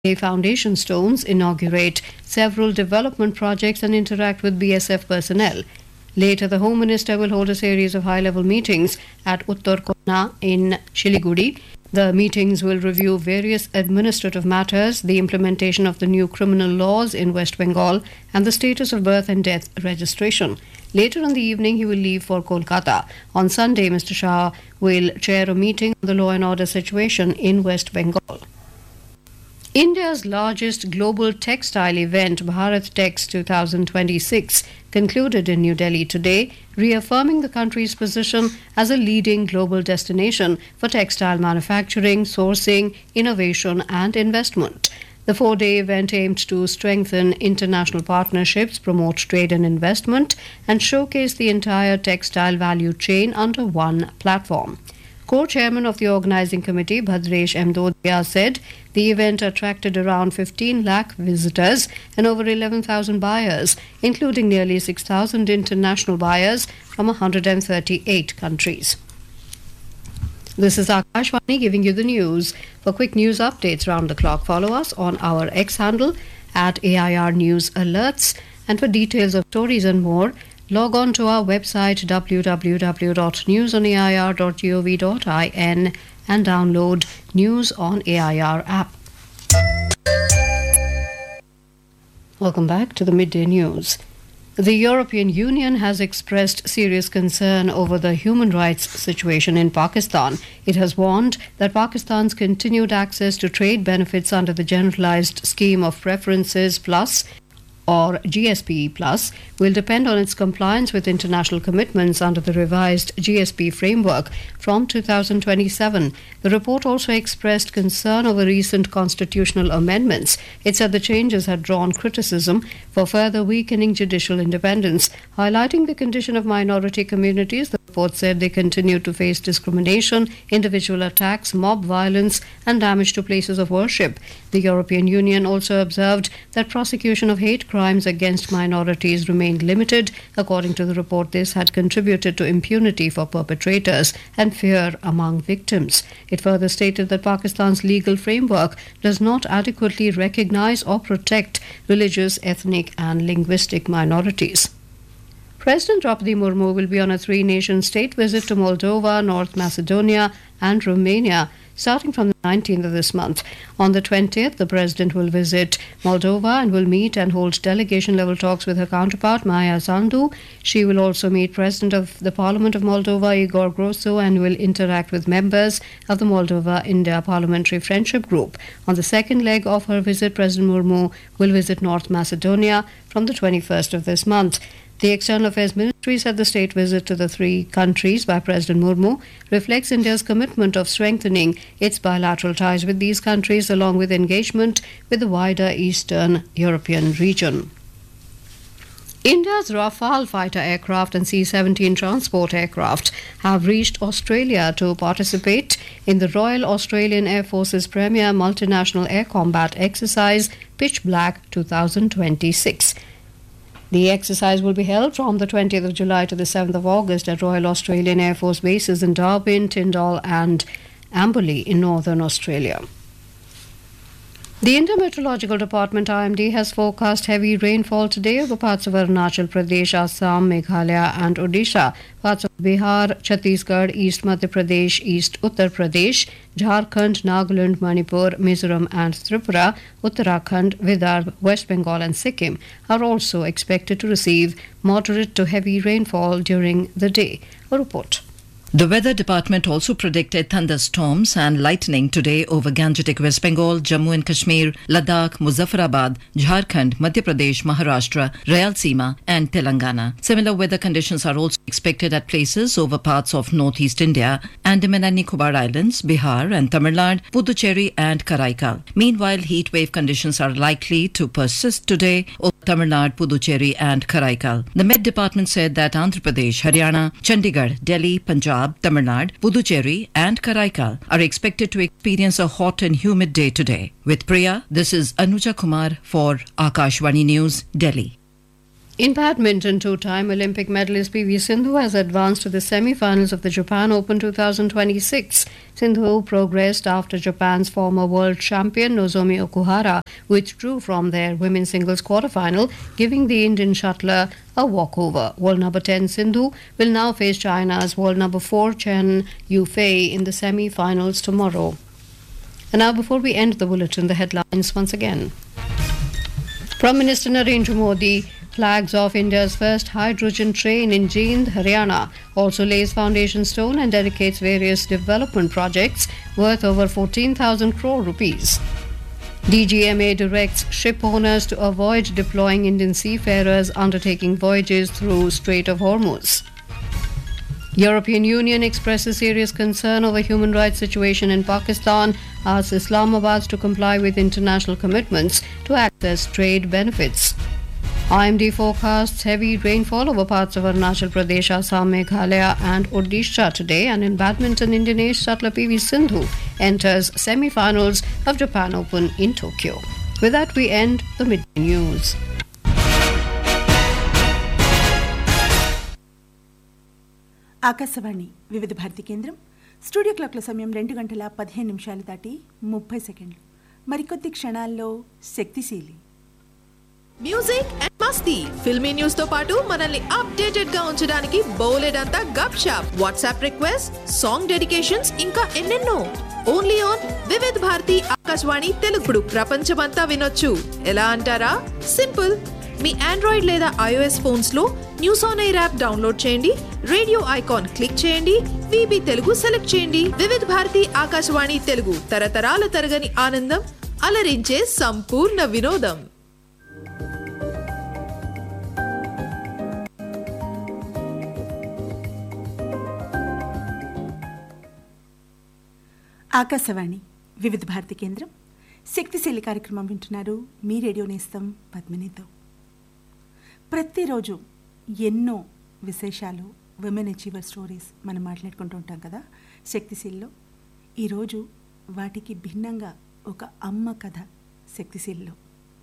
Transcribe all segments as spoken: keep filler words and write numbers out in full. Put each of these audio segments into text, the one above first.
lay foundation stones, inaugurate several development projects, and interact with B S F personnel. Later, the Home Minister will hold a series of high-level meetings at Uttar Konna in Siliguri. The meetings will review various administrative matters, the implementation of the new criminal laws in West Bengal, and the status of birth and death registration. Later in the evening, he will leave for Kolkata. On Sunday, Mister Shah will chair a meeting on the law and order situation in West Bengal. India's largest global textile event, Bharat Tex twenty twenty-six, concluded in New Delhi today, reaffirming the country's position as a leading global destination for textile manufacturing, sourcing, innovation, and investment. The four-day event aimed to strengthen international partnerships, promote trade and investment, and showcase the entire textile value chain under one platform. Co-chairman of the organizing committee, Bhadresh M. Dodhia, said the event attracted around fifteen lakh visitors and over eleven thousand buyers, including nearly six thousand international buyers from one hundred thirty-eight countries. This is Akashwani giving you the news. For quick news updates round the clock, follow us on our X handle at A I R News Alerts. And for details of stories and more, log on to our website w w w dot news on a i r dot gov dot in and download News on A I R app. Welcome back to the midday news. The European Union has expressed serious concern over the human rights situation in Pakistan. It has warned that Pakistan's continued access to trade benefits under the Generalized Scheme of Preferences Plus, or G S P Plus, will depend on its compliance with international commitments under the revised G S P framework from two thousand twenty-seven. The report also expressed concern over recent constitutional amendments. It said the changes had drawn criticism for further weakening judicial independence. Highlighting the condition of minority communities, the report said they continue to face discrimination, individual attacks, mob violence, and damage to places of worship. The European Union also observed that prosecution of hate crimes against minorities remained limited. According to the report, this had contributed to impunity for perpetrators and fear among victims. It further stated that Pakistan's legal framework does not adequately recognize or protect religious, ethnic, and linguistic minorities. President Draupadi Murmu will be on a three-nation state visit to Moldova, North Macedonia, and Romania, starting from the nineteenth of this month. On the twentieth, the President will visit Moldova and will meet and hold delegation-level talks with her counterpart, Maia Sandu. She will also meet President of the Parliament of Moldova, Igor Grosso, and will interact with members of the Moldova-India Parliamentary Friendship Group. On the second leg of her visit, President Murmu will visit North Macedonia from the twenty-first of this month. The External Affairs Ministry said the state visit to the three countries by President Murmu reflects India's commitment of strengthening its bilateral ties with these countries, along with engagement with the wider Eastern European region. India's Rafale fighter aircraft and C seventeen transport aircraft have reached Australia to participate in the Royal Australian Air Force's premier multinational air combat exercise, Pitch Black twenty twenty-six. The exercise will be held from the twentieth of July to the seventh of August at Royal Australian Air Force bases in Darwin, Tyndall and Amberley in northern Australia. The Indian Meteorological Department I M D has forecast heavy rainfall today over parts of Arunachal Pradesh, Assam, Meghalaya and Odisha, parts of Bihar, Chhattisgarh, East Madhya Pradesh, East Uttar Pradesh, Jharkhand, Nagaland, Manipur, Mizoram and Tripura, Uttarakhand, Vidarbha, West Bengal and Sikkim are also expected to receive moderate to heavy rainfall during the day. A report. The Weather Department also predicted thunderstorms and lightning today over Gangetic West Bengal, Jammu and Kashmir, Ladakh, Muzaffarabad, Jharkhand, Madhya Pradesh, Maharashtra, Rayalaseema and Telangana. Similar weather conditions are also expected at places over parts of northeast India, Andaman and Nicobar Islands, Bihar and Tamil Nadu, Puducherry and Karaikal. Meanwhile, heat wave conditions are likely to persist today over Tamil Nadu, Puducherry and Karaikal. The Met Department said that Andhra Pradesh, Haryana, Chandigarh, Delhi, Punjab, Tamil Nadu, Puducherry and Karaikal are expected to experience a hot and humid day today. With Priya, this is Anuja Kumar for Akashwani News, Delhi. In badminton, two-time Olympic medalist P V Sindhu has advanced to the semi-finals of the Japan Open twenty twenty-six. Sindhu progressed after Japan's former world champion Nozomi Okuhara withdrew from their women's singles quarterfinal, giving the Indian shuttler a walkover. World number ten Sindhu will now face China's world number four Chen Yufei in the semi-finals tomorrow. And now, before we end the bulletin, the headlines once again. Prime Minister Narendra Modi flags off India's first hydrogen train in Jind, Haryana, also lays foundation stone and dedicates various development projects worth over fourteen thousand crore rupees. D G M A directs ship owners to avoid deploying Indian seafarers undertaking voyages through Strait of Hormuz. European Union expresses serious concern over human rights situation in Pakistan, asks Islamabad to comply with international commitments to access trade benefits. I M D forecasts heavy rainfall over parts of Arunachal Pradesh, Assam, Meghalaya and Odisha today. And in badminton, Indian ace shuttler P V Sindhu enters semi-finals of Japan Open in Tokyo. With that, we end the midday news. Akashvani వివిధ భారతి కేంద్రం studio క్లాక్ల సమయం రెండు గంటల పదిహేను నిమిషాలు దాటి ముప్పై సెకండ్లు. మరికొద్ది క్షణాల్లో శక్తిశీలి music and Masti filmy news తో పాటు మనల్ని అప్డేటెడ్ గా ఉంచడానికి బౌలెడంతా గప్ shop, WhatsApp request, song dedications ఇంకా ఎన్నెన్నో. ఓన్లీ ఆన్ వివిధ భారతి ఆకాశవాణి తెలుగుడు. ప్రపంచమంతా వినొచ్చు. ఎలా అంటారా? సింపుల్. మీ ఆండ్రాయిడ్ లేదా ఐఓఎస్ ఫోన్స్ లో news on air app download చేయండి, రేడియో ఐకాన్ క్లిక్ చేయండి, వీబీ తెలుగు సెలెక్ట్ చేయండి. వివిధ భారతి ఆకాశవాణి తెలుగు, తరతరాల తరగని ఆనందం, అలరించే సంపూర్ణ వినోదం. ఆకాశవాణి వివిధ భారతి కేంద్రం శక్తిశీలి కార్యక్రమం వింటున్నారు. మీ రేడియో నేస్తం పద్మినితో. ప్రతిరోజు ఎన్నో విశేషాలు, విమెన్ అచీవర్ స్టోరీస్ మనం మాట్లాడుకుంటూ ఉంటాం కదా శక్తిశీల్లో. ఈరోజు వాటికి భిన్నంగా ఒక అమ్మ కథ శక్తిశీల్లో.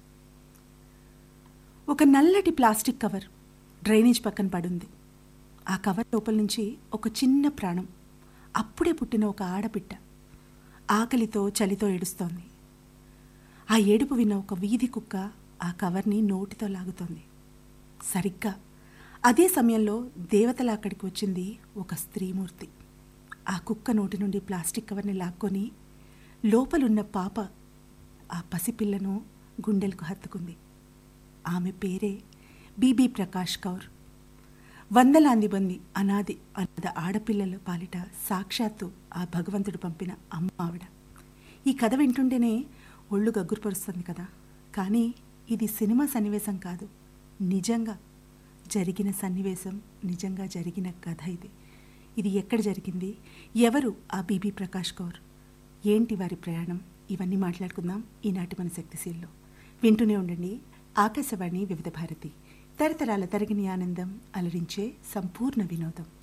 ఒక నల్లటి ప్లాస్టిక్ కవర్ డ్రైనేజ్ పక్కన పడుంది. ఆ కవర్ లోపల నుంచి ఒక చిన్న ప్రాణం, అప్పుడే పుట్టిన ఒక ఆడపిట్ట ఆకలితో చలితో ఏడుస్తోంది. ఆ ఏడుపు విన్న ఒక వీధి కుక్క ఆ కవర్ని నోటితో లాగుతోంది. సరిగ్గా అదే సమయంలో దేవతల అక్కడికి వచ్చింది ఒక స్త్రీమూర్తి. ఆ కుక్క నోటి నుండి ప్లాస్టిక్ కవర్ని లాక్కొని లోపలున్న పాప, ఆ పసిపిల్లను గుండెలకు హత్తుకుంది. ఆమె పేరే బీబీ ప్రకాష్ కౌర్. వందలాంది మంది అనాది అనాథ ఆడపిల్లల పాలిట సాక్షాత్తు ఆ భగవంతుడు పంపిన అమ్మ ఆవిడ. ఈ కథ వింటుంటేనే ఒళ్ళు గగ్గురుపరుస్తుంది కదా. కానీ ఇది సినిమా సన్నివేశం కాదు, నిజంగా జరిగిన సన్నివేశం, నిజంగా జరిగిన కథ ఇది. ఇది ఎక్కడ జరిగింది, ఎవరు ఆ బీబీ ప్రకాష్ కౌర్, ఏంటి వారి ప్రయాణం, ఇవన్నీ మాట్లాడుకుందాం ఈనాటి మన శక్తిశీల్లో. వింటూనే ఉండండి ఆకాశవాణి వివిధ భారతి, తరతరాల తరగని ఆనందం, అలరించే సంపూర్ణ వినోదం.